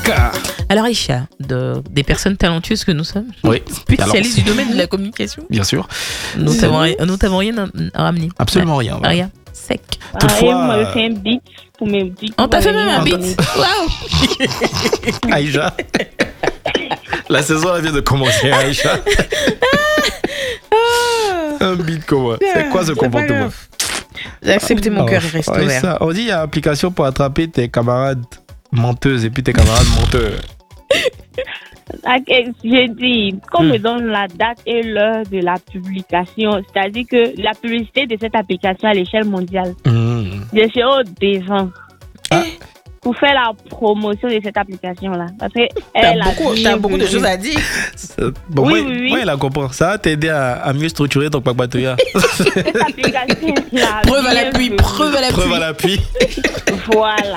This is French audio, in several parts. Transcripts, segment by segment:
Alors Aïcha, des personnes talentueuses que nous sommes, Oui. spécialistes du domaine de la communication, Bien sûr. nous n'avons rien à ramener. Absolument rien. Ouais. Rien. Sec. Toutefois, on m'avait fait un beat pour me dire. On t'a fait même un beat. Waouh. Aïcha. La saison elle vient de commencer, Aïcha. Un beat comment? C'est quoi ce comportement? J'ai accepté, mon cœur reste ouvert. Ça. On dit il y a application pour attraper tes camarades menteuses et puis tes camarades menteurs. J'ai dit, qu'on me donne la date et l'heure de la publication, c'est-à-dire que la publicité de cette application à l'échelle mondiale, je suis au devant pour faire la promotion de cette application-là. Parce que t'as beaucoup de choses à dire. Bon, oui. Moi, elle a compris. Ça va t'aider à mieux structurer ton Pakbatoya. Cette application-là. Preuve à l'appui. Preuve à l'appui. Voilà.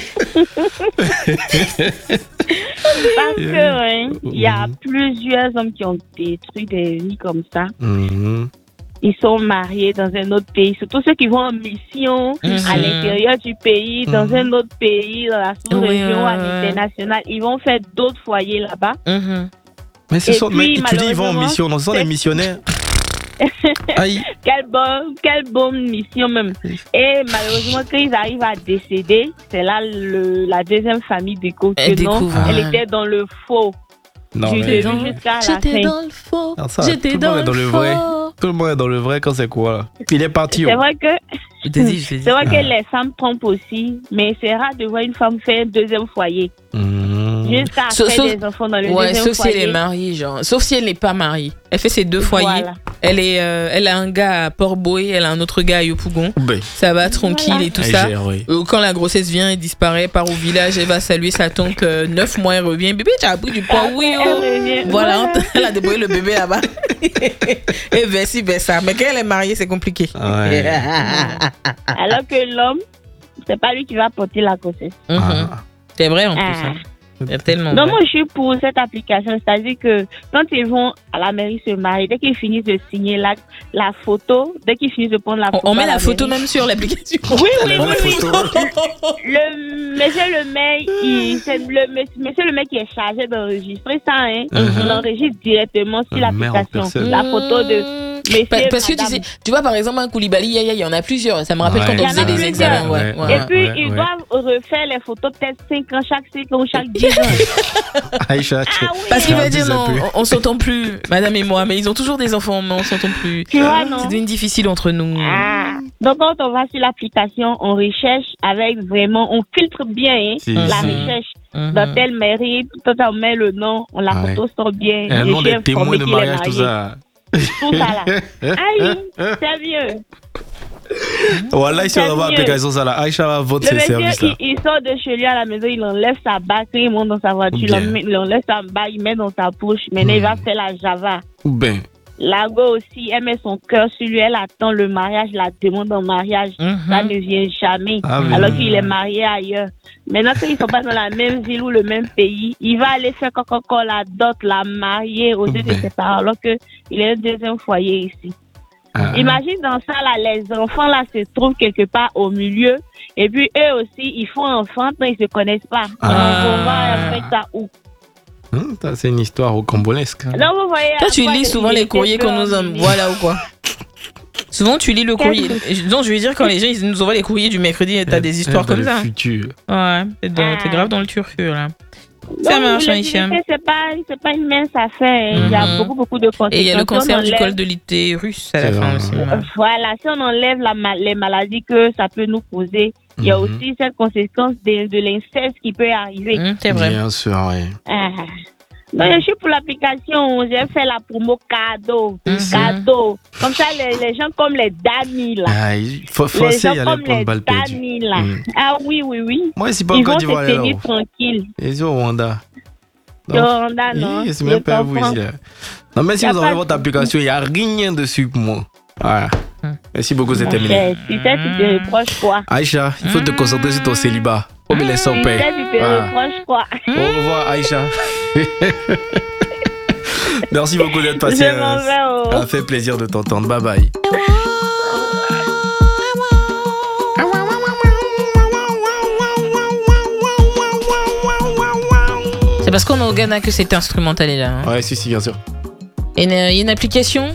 Parce que il y a plusieurs hommes qui ont détruit des vies comme ça. Ils sont mariés dans un autre pays, surtout ceux qui vont en mission à l'intérieur du pays, dans un autre pays, dans la sous-région, à l'international. Ils vont faire d'autres foyers là-bas. Mais tu dis ils vont en mission, non, ce sont des missionnaires. Aïe. Quelle bonne mission même. Et malheureusement, quand ils arrivent à décéder, c'est là la deuxième famille découvre que non, elle était dans le faux. Non, j'étais dans le faux. J'étais dans le vrai. Tout le monde est dans le vrai quand c'est quoi là. Il est parti. C'est vrai que les femmes trompent aussi, mais c'est rare de voir une femme faire un deuxième foyer. Jusqu'à faire des enfants dans le deuxième foyer. Sauf si elle est mariée, genre. Sauf si elle n'est pas mariée. Elle fait ses deux foyers. Voilà. Elle a un gars à Port-Boué, elle a un autre gars à Yopougon. Ça va tranquille et tout ça. Quand la grossesse vient, elle disparaît, elle part au village, elle va saluer sa tante. 9 mois, elle revient. Bébé, tu as pris du poids? Oui, voilà, elle a débrouillé le bébé là-bas. Et versi, versa. Mais quand elle est mariée, c'est compliqué. Ouais. Alors que l'homme, c'est pas lui qui va porter la grossesse. C'est vrai en plus. Hein. Tellement non, moi je suis pour cette application, c'est-à-dire que quand ils vont à la mairie se marier, dès qu'ils finissent de signer la photo, dès qu'ils finissent de prendre la photo, on met la photo même sur l'application. Oui. Monsieur le maire, c'est monsieur le maire qui est chargé d'enregistrer ça, hein. On enregistre directement sur l'application la photo de parce que tu vois par exemple un Koulibaly, il y en a plusieurs. Ça me rappelle quand on faisait des examens. Et puis ils doivent refaire les photos peut-être 5 ans, chaque 5 ans ou chaque 10 ans. Aïcha, parce qu'il va dire non, on s'entend plus, madame et moi, mais ils ont toujours des enfants, mais on s'entend plus. Tu vois, non? C'est devenu difficile entre nous. Donc quand on va sur l'application, on recherche avec vraiment, on filtre bien la recherche. Dans telle mairie, tout on met le nom, la photo sort bien. Un nom des témoins de mariage, tout ça. Tout ça là. Aïe, c'est mieux. Voilà, ici on va application ça là. Aïcha va voter ces services là. Il sort de chez lui à la maison, il enlève sa bague, il monte dans sa voiture, il enlève sa bague, il met dans sa poche. Maintenant il va faire la Java. Ben. La go aussi, elle met son cœur sur lui, elle attend le mariage, la demande en mariage. Ça ne vient jamais. Alors qu'il est marié ailleurs. Maintenant qu'ils sont pas dans la même ville ou le même pays, il va aller faire encore la dot, la marier aux deux de ses parents, alors qu'il est un deuxième foyer ici. Imagine dans ça là, les enfants là se trouvent quelque part au milieu et puis eux aussi ils font enfant mais ils se connaissent pas. On va faire ça où? C'est une histoire rocambolesque. Non, vous voyez. Toi tu lis souvent les courriers qu'on nous envoie là ou quoi? Souvent tu lis le courrier. Donc je veux dire quand les gens ils nous envoient les courriers du mercredi, t'as des histoires comme ça. Futur. Ouais, t'es grave dans le turfu là. Ça marche, Aïcha. C'est pas une mince affaire. Il y a beaucoup de conséquences. Et il y a le cancer du col de l'utérus à la fin aussi. Voilà, si on enlève les maladies que ça peut nous causer, il y a aussi cette conséquence de l'inceste qui peut arriver. C'est vrai. Bien sûr, oui. Donc, je suis pour l'application, j'ai fait la promo cadeau. Cadeau. Comme ça, les gens comme les Dani là. Il faut forcer y aller prendre balle perdue. Ah oui. Moi, c'est pas encore Côte d'Ivoire. Ils vont se tenir tranquilles. Ils sont au Rwanda. Au Rwanda, non. C'est même pas vous ici. Non, mais si vous avez votre application, il n'y a rien dessus pour moi. Voilà. Merci beaucoup, c'est terminé. Tu sais, tu te reproches quoi? Aïcha, il faut te concentrer sur ton célibat. Oh, mais laisse en paix. Tu te reproches quoi? Au revoir, Aïcha. Merci beaucoup d'être passé. Ça a fait plaisir de t'entendre. Bye bye. C'est parce qu'on est au Ghana que cet instrumental est là. Hein. Ouais, si, bien sûr. Et il y a une application.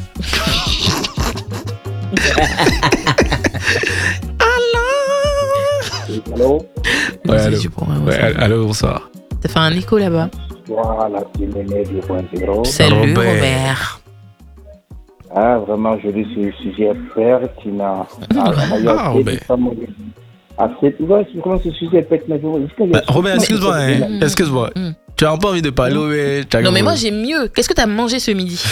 Allô. Allô, bonsoir. Ça fait un écho là-bas. Voilà, c'est Méné 2.0. Salut Robert. Ah, vraiment, je dis ce sujet pertinent. Robert. Tu vois, comment ce sujet est pertinent? Robert, excuse-moi. Tu n'as pas envie de parler? Non, mais moi j'ai mieux. Qu'est-ce que tu as mangé ce midi?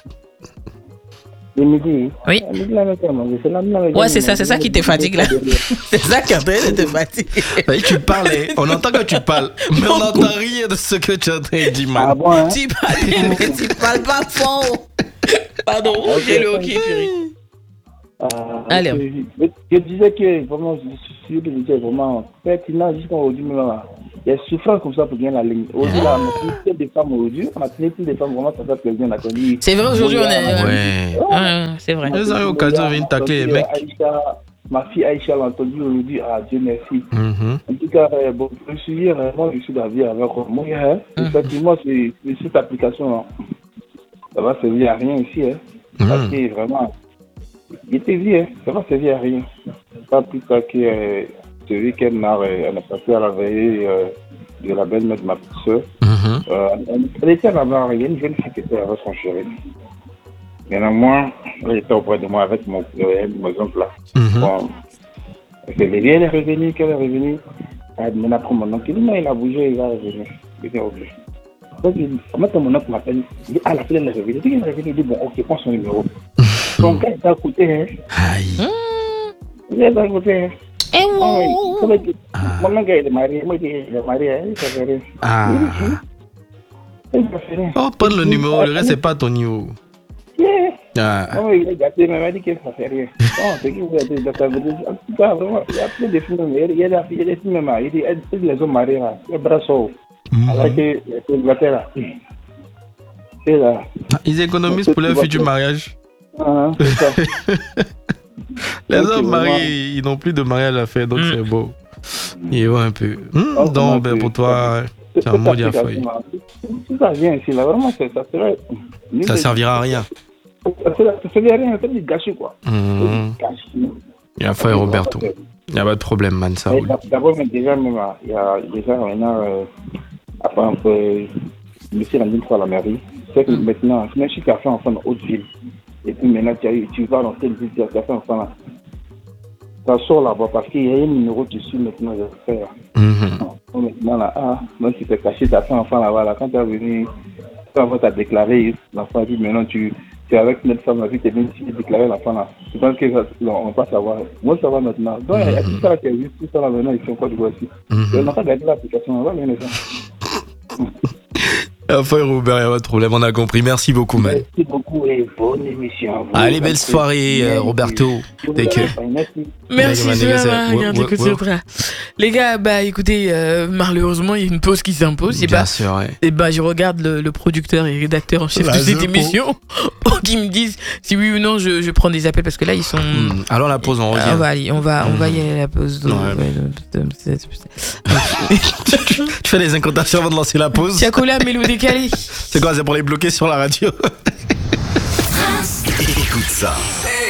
Le midi? Oui. Ouais, c'est ça qui te fatigue là. C'est ça qui est en train de te fatiguer. Tu parlais, on entend que tu parles, mais on n'entend rien de ce que tu as dit, man. Ah bon, hein? Tu parles, mais tu parles pas fort. Pardon, j'ai le hockey, purée. Allez. Je disais que vraiment, je suis vraiment pertinent jusqu'à aujourd'hui. Il y a souffrance comme ça pour gagner la ligne. Aujourd'hui, là, on a plus de femmes aujourd'hui. On a plus de femmes vraiment, ça fait plaisir. C'est vrai, aujourd'hui, on est. Ouais, c'est vrai. Ils ont eu l'occasion de venir tacler les mecs. Ma fille Aïcha l'a entendu aujourd'hui. Ah, Dieu merci. En tout cas, bon, le sujet, vraiment, je suis d'avis avec moi. Effectivement, c'est cette application. Ça va servir à rien ici. Parce que vraiment, il était vieux. Ça va servir à rien. Pas plus tard que. Ce week-end, elle a passé à la veille de la belle-mère de ma petite soeur. Elle était là-bas, il y a une jeune fille qui était avec son chéri. Maintenant, moi, elle était auprès de moi avec mon exemple là. Bon, elle est revenue, qu'elle est revenue. Elle m'a pris mon oncle. Il a bougé, il est revenu. Il était ok. Donc, maintenant, mon oncle m'appelle. Il dit, ah, la fille, elle est revenue. Il est revenu, il dit, bon, ok, prends son numéro. Son gars est à côté. Aïe. Il est à côté. Mon gars est marié, moi il est marié, il fait rien. Oh, pas le numéro, le reste c'est pas ton niveau. Il est gâté, mais il m'a dit que ça fait rien. Non, c'est qui vous avez dit, en tout cas, vraiment, il y a plein de films, il y a des films, il dit, les hommes mariés là, les bras sauts. Alors que l'Angleterre là, c'est là. Ils économisent pour leur futur mariage. C'est ça. Les hommes mariés, ils n'ont plus de mariage à faire, donc c'est beau. Ils vont un peu. Donc, ben, pour toi, c'est un mot d'affaire. Si ça vient ici, là, vraiment, ça serait. Ça servira à rien. Ça servira à rien, ça du gâchis, quoi. Il y a fait Roberto. Il n'y a pas de problème, man, ça. D'abord, déjà, il y a déjà maintenant, après un peu, monsieur l'a dit une fois à la mairie, c'est que maintenant, même si tu as fait enfant dans haute ville, et puis maintenant tu vas dans telle ville, tu as fait enfant là, ça sort là-bas parce qu'il y a un numéro dessus maintenant, je vais faire. Maintenant là, donc tu t'es caché, tu as fait enfant là-bas, là, quand tu es venu, quand tu as déclaré l'enfant, dit maintenant tu es avec notre femme, tu es bien déclaré l'enfant là. Je pense qu'on va pas savoir. Moi, ça va maintenant. Donc, il y a tout ça qui est juste, tout ça là maintenant, ils sont quoi de voici. On n'a pas gardé l'application, on va bien les gens. Enfin, Robert, il n'y a pas de problème, on a compris. Merci beaucoup, man. Merci beaucoup et bonne émission. Allez, belle soirée, Roberto. Merci, les gars, bah écoutez, malheureusement, il y a une pause qui s'impose. Bien sûr, ouais. Et bah, je regarde le producteur et rédacteur en chef de cette émission qui me disent si oui ou non je prends des appels parce que là, ils sont. Alors, la pause, on revient. On va y aller à la pause. Tu fais les incantations avant de lancer la pause. Tiakola, mélodie décalée. C'est quoi, c'est pour les bloquer sur la radio? Écoute ça.